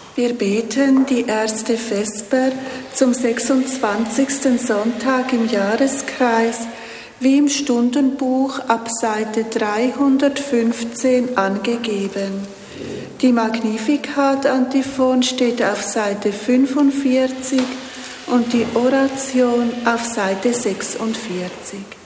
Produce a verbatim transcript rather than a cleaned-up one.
Wir beten die erste Vesper zum sechsundzwanzigsten Sonntag im Jahreskreis, wie im Stundenbuch ab Seite dreihundertfünfzehn angegeben. Die Magnificat-Antiphon steht auf Seite fünfundvierzig und die Oration auf Seite sechsundvierzig.